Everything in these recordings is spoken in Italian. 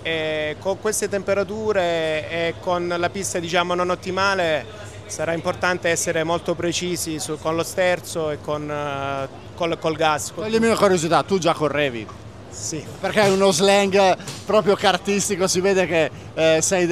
e con queste temperature e con la pista diciamo non ottimale sarà importante essere molto precisi con lo sterzo e col gas. Toglimi una curiosità, tu già correvi? Sì. Perché è uno slang proprio cartistico, si vede che sei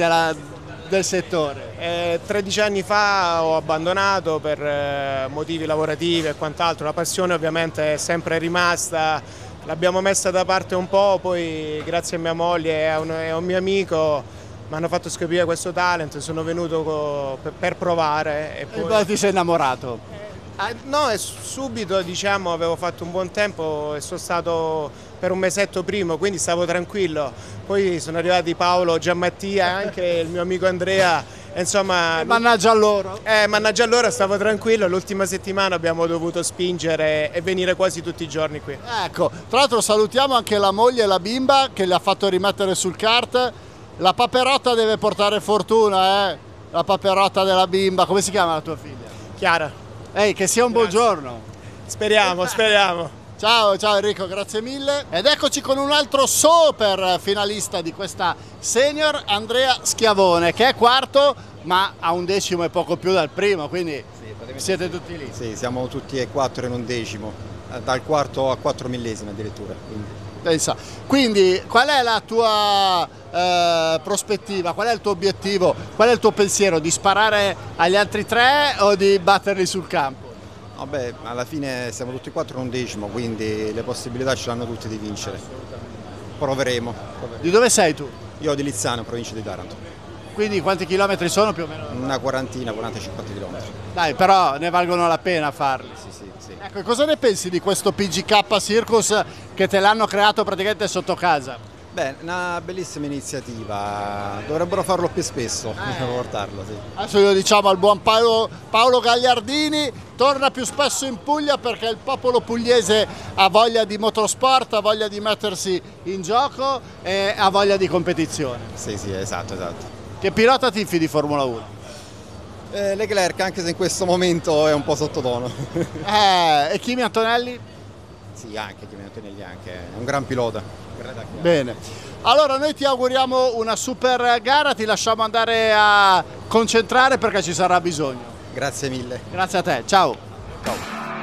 del settore. 13 anni fa ho abbandonato per motivi lavorativi e quant'altro, la passione ovviamente è sempre rimasta, l'abbiamo messa da parte un po', poi grazie a mia moglie e a un mio amico mi hanno fatto scoprire questo talent, sono venuto per provare. E poi ti sei innamorato? No, subito diciamo avevo fatto un buon tempo e sono stato per un mesetto primo, quindi stavo tranquillo. Poi sono arrivati Paolo, Gianmattia e anche il mio amico Andrea, e insomma... Mannaggia a loro! Mannaggia a loro, stavo tranquillo, l'ultima settimana abbiamo dovuto spingere e venire quasi tutti i giorni qui. Ecco, tra l'altro salutiamo anche la moglie e la bimba che le ha fatto rimettere sul kart. La paperotta deve portare fortuna, eh? La paperotta della bimba, come si chiama la tua figlia? Chiara. Ehi, che sia un buon giorno. Speriamo, speriamo. Ciao, ciao Enrico, grazie mille. Ed eccoci con un altro super finalista di questa senior, Andrea Schiavone, che è quarto, ma a un decimo e poco più dal primo, quindi siete tutti lì. Sì, siamo tutti e quattro in un decimo, dal quarto a 4 millesimi addirittura. Pensa. Quindi qual è la tua prospettiva, qual è il tuo obiettivo, qual è il tuo pensiero? Di sparare agli altri tre o di batterli sul campo? Vabbè, alla fine siamo tutti e quattro in un decimo, quindi le possibilità ce l'hanno tutti di vincere. Proveremo. Di dove sei tu? Io di Lizzano, provincia di Taranto. Quindi quanti chilometri sono più o meno? Una quarantina, 40-50 km. Dai, però ne valgono la pena farli. Sì. Ecco, cosa ne pensi di questo PGK Circus che te l'hanno creato praticamente sotto casa? Beh, una bellissima iniziativa, dovrebbero farlo più spesso, portarlo, sì. Adesso lo diciamo al buon Paolo Gagliardini, torna più spesso in Puglia perché il popolo pugliese ha voglia di motorsport, ha voglia di mettersi in gioco e ha voglia di competizione. Sì, esatto. Che pilota tifi di Formula 1? Leclerc, anche se in questo momento è un po' sottotono. E Kimi Antonelli? Sì, anche Kimi Antonelli, è un gran pilota. Bene, allora noi ti auguriamo una super gara, ti lasciamo andare a concentrare perché ci sarà bisogno. Grazie mille. Grazie a te, ciao. Ciao.